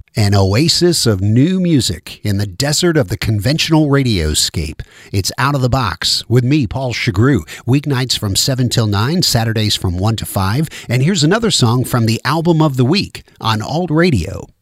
An oasis of new music in the desert of the conventional radioscape. It's Out of the Box with me, Paul Chagru. Weeknights from 7 till 9, Saturdays from 1 to 5. And here's another song from the Album of the Week on Alt Radio.